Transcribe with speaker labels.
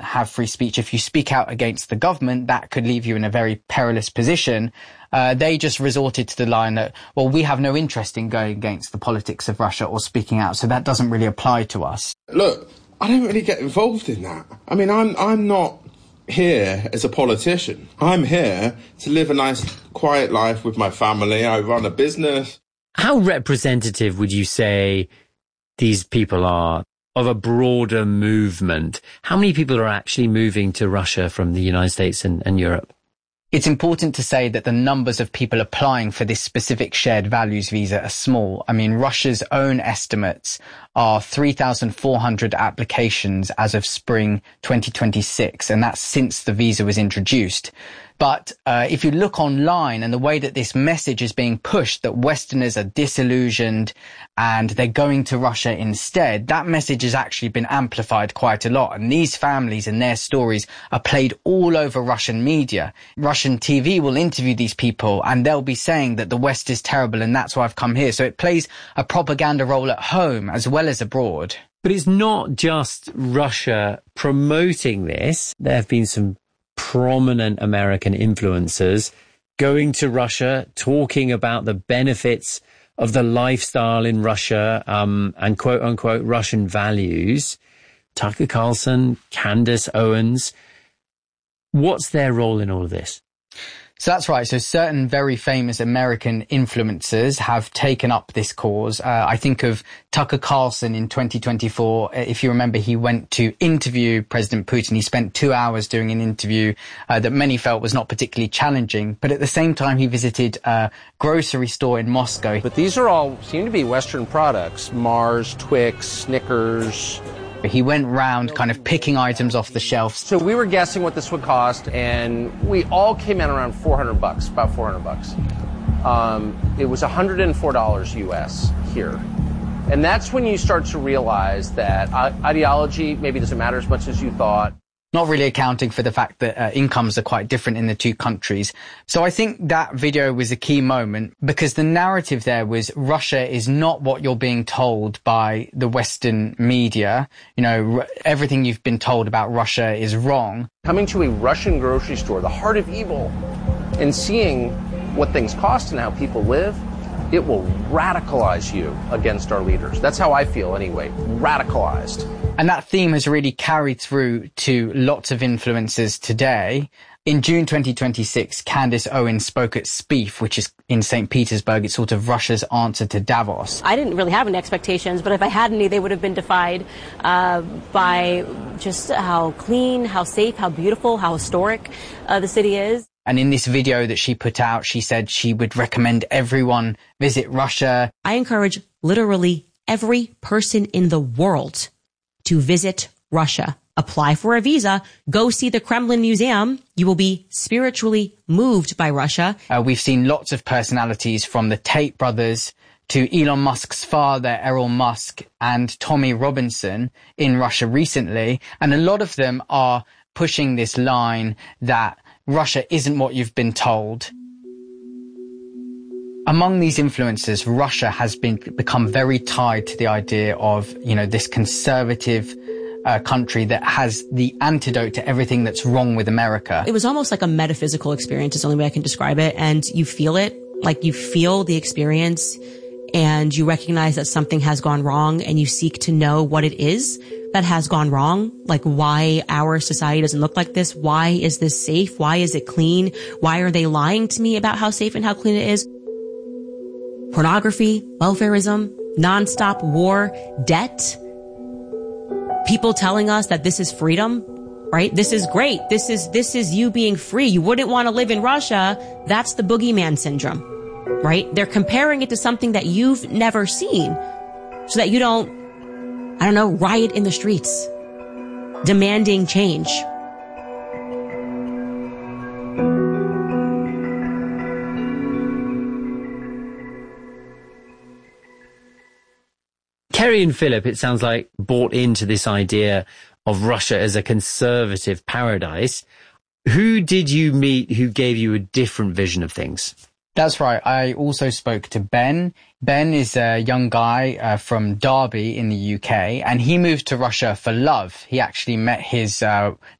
Speaker 1: have free speech. If you speak out against the government, that could leave you in a very perilous position. They just resorted to the line that, well, we have no interest in going against the politics of Russia or speaking out, so that doesn't really apply to us.
Speaker 2: Look, I don't really get involved in that. I mean, I'm not here as a politician. I'm here to live a nice, quiet life with my family. I run a business.
Speaker 3: How representative would you say these people are of a broader movement? How many people are actually moving to Russia from the United States and Europe?
Speaker 1: It's important to say that the numbers of people applying for this specific shared values visa are small. I mean, Russia's own estimates are 3,400 applications as of spring 2026, and that's since the visa was introduced. But if you look online and the way that this message is being pushed, that Westerners are disillusioned and they're going to Russia instead, that message has actually been amplified quite a lot. And these families and their stories are played all over Russian media. Russian TV will interview these people and they'll be saying that the West is terrible and that's why I've come here. So it plays a propaganda role at home as well as abroad.
Speaker 3: But it's not just Russia promoting this. There have been some prominent American influencers going to Russia, talking about the benefits of the lifestyle in Russia, and quote unquote Russian values. Tucker Carlson, Candace Owens. What's their role in all of this?
Speaker 1: So that's right. So certain very famous American influencers have taken up this cause. I think of Tucker Carlson in 2024. If you remember, he went to interview President Putin. He spent 2 hours doing an interview that many felt was not particularly challenging. But at the same time, he visited a grocery store in Moscow.
Speaker 4: But these are all seem to be Western products: Mars, Twix, Snickers.
Speaker 1: He went round kind of picking items off the shelves.
Speaker 4: So we were guessing what this would cost, and we all came in around $400, about $400. It was $104 US here. And that's when you start to realize that ideology maybe doesn't matter as much as you thought.
Speaker 1: Not really accounting for the fact that incomes are quite different in the two countries. So I think that video was a key moment because the narrative there was Russia is not what you're being told by the Western media. You know, everything you've been told about Russia is wrong.
Speaker 4: Coming to a Russian grocery store, the heart of evil, and seeing what things cost and how people live, it will radicalize you against our leaders. That's how I feel anyway, radicalized.
Speaker 1: And that theme has really carried through to lots of influencers today. In June 2026, Candace Owens spoke at SPIEF, which is in St. Petersburg. It's sort of Russia's answer to Davos.
Speaker 5: I didn't really have any expectations, but if I had any, they would have been defied by just how clean, how safe, how beautiful, how historic the city is.
Speaker 1: And in this video that she put out, she said she would recommend everyone visit Russia.
Speaker 6: I encourage literally every person in the world to visit Russia. Apply for a visa, go see the Kremlin Museum. You will be spiritually moved by Russia.
Speaker 1: We've seen lots of personalities from the Tate brothers to Elon Musk's father, Elon Musk, and Tommy Robinson in Russia recently. And a lot of them are pushing this line that Russia isn't what you've been told. Among these influencers, Russia has become very tied to the idea of, you know, this conservative country that has the antidote to everything that's wrong with America.
Speaker 6: It was almost like a metaphysical experience is the only way I can describe it. And you feel it, like you feel the experience and you recognize that something has gone wrong and you seek to know what it is that has gone wrong, like why our society doesn't look like this. Why is this safe? Why is it clean? Why are they lying to me about how safe and how clean it is? Pornography, welfarism, nonstop war, debt. People telling us that this is freedom, right? This is great. This is you being free. You wouldn't want to live in Russia. That's the boogeyman syndrome, right? They're comparing it to something that you've never seen so that you don't, riot in the streets, demanding change.
Speaker 3: Kerry and Philip, it sounds like, bought into this idea of Russia as a conservative paradise. Who did you meet who gave you a different vision of things?
Speaker 1: That's right. I also spoke to Ben. Ben is a young guy from Derby in the UK, and he moved to Russia for love. He actually met his